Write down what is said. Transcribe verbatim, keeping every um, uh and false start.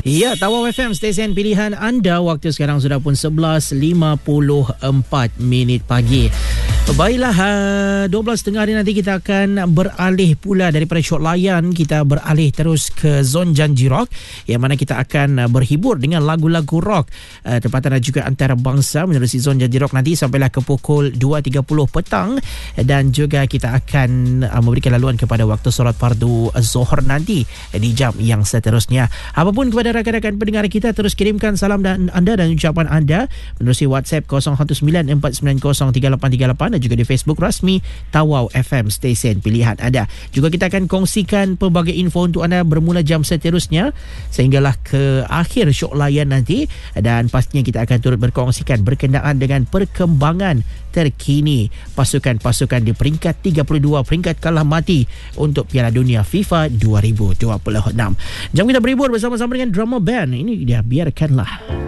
Ya, Tawau F M, stesen pilihan anda. Waktu sekarang sudah pun sebelas lima puluh empat minit pagi. Baiklah, dua belas tiga puluh hari nanti kita akan beralih pula daripada Syok Layan. Kita beralih terus ke Zon Janji Rock, yang mana kita akan berhibur dengan lagu-lagu rock uh, tempatan dan juga antarabangsa menerusi Zon Janji Rock nanti sampailah ke pukul dua tiga puluh petang. Dan juga kita akan uh, memberikan laluan kepada waktu solat fardu Zohor nanti di jam yang seterusnya. Apapun kepada rakan-rakan pendengar kita, terus kirimkan salam dan anda dan ucapan anda menerusi WhatsApp kosong satu sembilan empat sembilan kosong tiga lapan tiga lapan dan juga di Facebook rasmi Tawau F M, stesen pilihan anda. Juga kita akan kongsikan pelbagai info untuk anda bermula jam seterusnya sehinggalah ke akhir Syok Layan nanti, dan pastinya kita akan turut berkongsikan berkenaan dengan perkembangan terkini pasukan-pasukan di peringkat tiga puluh dua, peringkat kalah mati untuk Piala Dunia FIFA dua ribu dua puluh enam. Jom kita berhibur bersama-sama dengan drama band. Ini dia Biarkanlah.